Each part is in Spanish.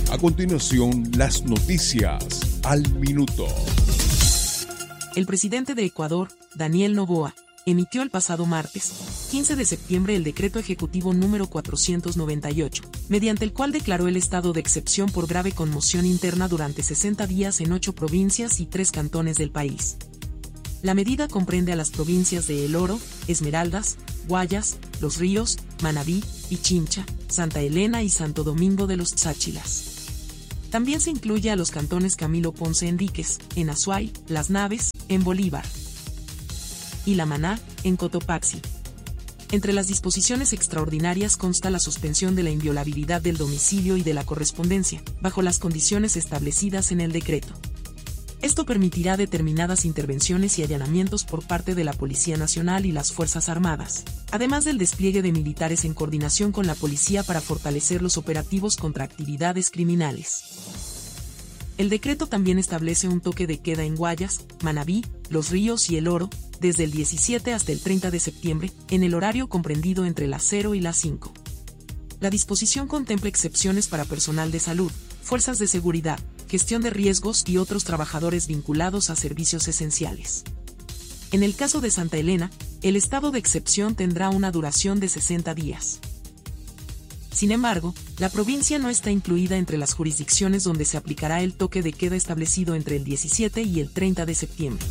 A continuación, las noticias al minuto. El presidente de Ecuador, Daniel Noboa, emitió el pasado martes, 15 de septiembre, el decreto ejecutivo número 498, mediante el cual declaró el estado de excepción por grave conmoción interna durante 60 días en 8 provincias y 3 cantones del país. La medida comprende a las provincias de El Oro, Esmeraldas, Guayas, Los Ríos, Manabí, Pichincha, Santa Elena y Santo Domingo de los Cháchilas. También se incluye a los cantones Camilo Ponce Enríquez, en Azuay, Las Naves, en Bolívar, y La Maná, en Cotopaxi. Entre las disposiciones extraordinarias consta la suspensión de la inviolabilidad del domicilio y de la correspondencia, bajo las condiciones establecidas en el decreto. Esto permitirá determinadas intervenciones y allanamientos por parte de la Policía Nacional y las Fuerzas Armadas, además del despliegue de militares en coordinación con la policía para fortalecer los operativos contra actividades criminales. El decreto también establece un toque de queda en Guayas, Manabí, Los Ríos y El Oro, desde el 17 hasta el 30 de septiembre, en el horario comprendido entre las 0 y las 5. La disposición contempla excepciones para personal de salud, fuerzas de seguridad, gestión de riesgos y otros trabajadores vinculados a servicios esenciales. En el caso de Santa Elena, el estado de excepción tendrá una duración de 60 días. Sin embargo, la provincia no está incluida entre las jurisdicciones donde se aplicará el toque de queda establecido entre el 17 y el 30 de septiembre.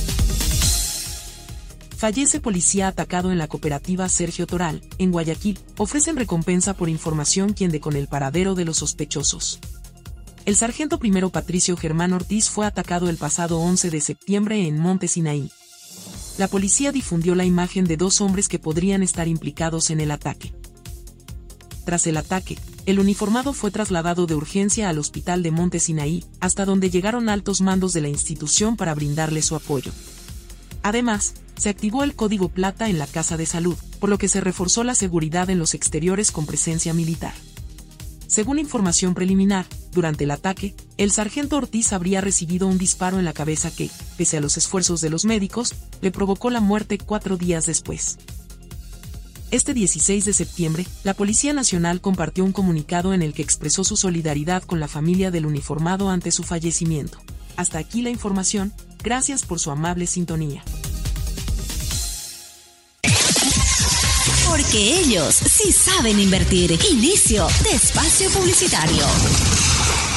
Fallece policía atacado en la cooperativa Sergio Toral, en Guayaquil. Ofrecen recompensa por información quien dé con el paradero de los sospechosos. El sargento primero Patricio Germán Ortiz fue atacado el pasado 11 de septiembre en Monte Sinaí. La policía difundió la imagen de 2 hombres que podrían estar implicados en el ataque. Tras el ataque, el uniformado fue trasladado de urgencia al hospital de Monte Sinaí, hasta donde llegaron altos mandos de la institución para brindarle su apoyo. Además, se activó el Código Plata en la Casa de Salud, por lo que se reforzó la seguridad en los exteriores con presencia militar. Según información preliminar, durante el ataque, el sargento Ortiz habría recibido un disparo en la cabeza que, pese a los esfuerzos de los médicos, le provocó la muerte 4 días después. Este 16 de septiembre, la Policía Nacional compartió un comunicado en el que expresó su solidaridad con la familia del uniformado ante su fallecimiento. Hasta aquí la información, gracias por su amable sintonía. Porque ellos sí saben invertir. Inicio de espacio publicitario.